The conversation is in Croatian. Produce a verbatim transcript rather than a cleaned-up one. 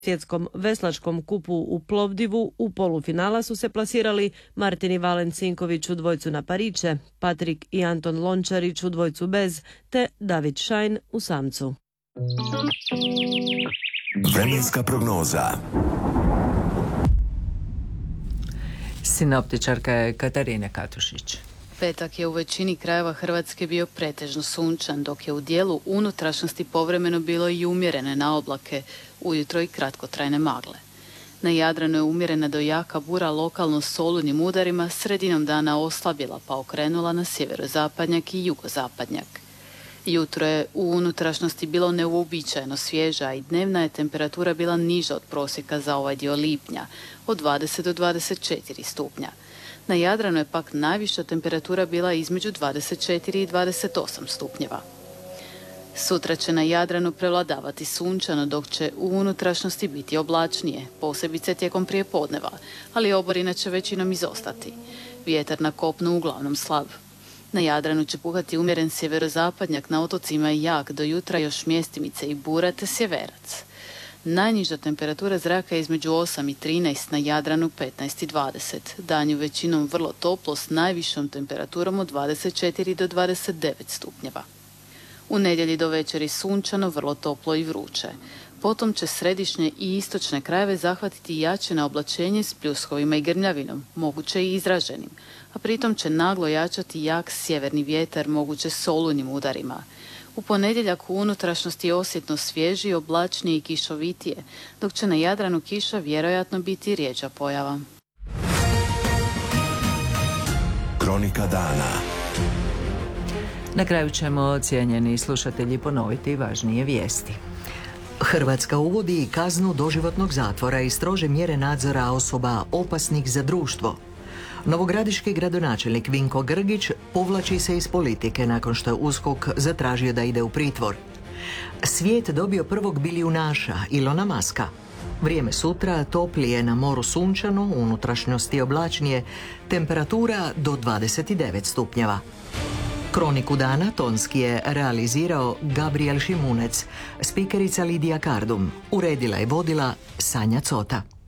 svjetskom veslačkom kupu u Plovdivu u polufinala su se plasirali Martin i Valen Cinković u dvojcu na pariće, Patrik i Anton Lončarić u dvojcu bez, te David Šajn u samcu. Vremenska prognoza. Sinoptičarka je Katarina Katušić. Petak je u većini krajeva Hrvatske bio pretežno sunčan, dok je u dijelu unutrašnjosti povremeno bilo i umjerene na oblake, ujutro i kratkotrajne magle. Na Jadranu je umjerena do jaka bura lokalno s olujnim udarima, sredinom dana oslabila pa okrenula na sjeverozapadnjak i jugozapadnjak. Jutro je u unutrašnjosti bilo neuobičajeno svježa i dnevna je temperatura bila niža od prosjeka za ovaj dio lipnja, od dvadeset do dvadeset četiri stupnja. Na Jadranu je pak najviša temperatura bila između dvadeset četiri i dvadeset osam stupnjeva. Sutra će na Jadranu prevladavati sunčano, dok će u unutrašnjosti biti oblačnije, posebice tijekom prijepodneva, ali oborine će većinom izostati. Vjetar na kopnu uglavnom slab. Na Jadranu će puhati umjeren sjeverozapadnjak, na otocima i jak, do jutra još mjestimice i bura te sjeverac. Najniža temperatura zraka je između osam i trinaest, na Jadranu petnaest i dvadeset. Danju većinom vrlo toplo s najvišom temperaturom od dvadeset četiri do dvadeset devet stupnjeva. U nedjelji do večeri sunčano, vrlo toplo i vruće. Potom će središnje i istočne krajeve zahvatiti jače na oblačenje s pljuskovima i grmljavinom, moguće i izraženim, a pritom će naglo jačati jak sjeverni vjetar, moguće s olujnim udarima. U ponedjeljak u unutrašnjosti je osjetno svježi, oblačnije i kišovitije, dok će na Jadranu kiša vjerojatno biti rjeđa pojava. Kronika dana. Na kraju ćemo, cijenjeni slušatelji, ponoviti važnije vijesti. Hrvatska uvodi kaznu doživotnog zatvora i strože mjere nadzora osoba opasnih za društvo. Novogradiški gradonačelnik Vinko Grgić povlači se iz politike nakon što je U S K O K zatražio da ide u pritvor. Svijet dobio prvog bilijunaša, Ilona Maska. Vrijeme sutra toplije, na moru sunčano, u unutrašnjosti oblačnije, temperatura do dvadeset devet stupnjeva. Kroniku dana tonski je realizirao Gabriel Šimunec, spikerica Lidija Kardum, uredila i vodila Sanja Cota.